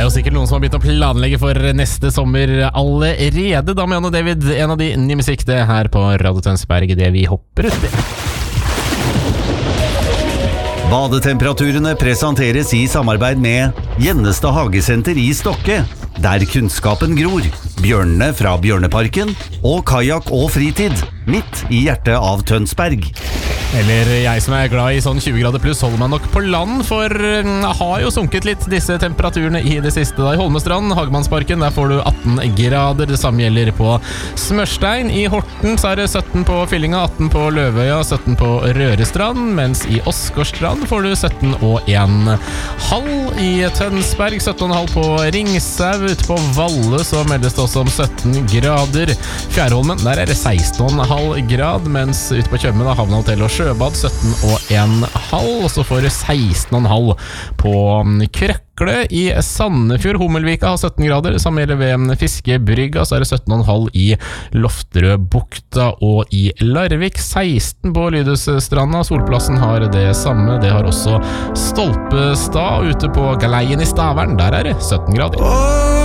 jo sikkert noen som har begynt å planlegge for neste sommer allerede. Damian og David, en av de nye musikk det her på Radio Tønsberg, det vi hopper ut i. Badetemperaturene presenteres i samarbeid med Gjennestad Hagesenter i Stokke, der kunnskapen gror, bjørnene fra Bjørneparken og kajak og fritid, midt i hjertet av Tønsberg. Eller jeg som er glad i sånn 20 grader pluss holder meg nok på land, for har jo sunket litt disse temperaturene i det siste. Da i Holmestrand, Hagemannsparken, der får du 18 grader. Det samme gjelder på Smørstein. I Horten så er det 17 på Fyllinga, 18 på Løvøya, 17 på Rørestrand, mens i Åsgårdstrand får du 17,5. I Tønsberg 17,5 på Ringsau. Ute på Valle så meldes det også om 17 grader. Fjærholmen, der er det 16,5 grad, mens ute på Tjøme, da, Havna Hotell og Sjøbad 17,5, og så får du 16,5 på Krøkle. I Sandefjord, Hummelvika har 17 grader, det samme gjelder ved Fiskebrygga, så er det 17,5 i Lofterødbukta, og i Larvik 16 på Lydhusstranda. Solplassen har det samme, det har også Stolpestad. Ute på Galeien i Stavern, der er det 17 grader.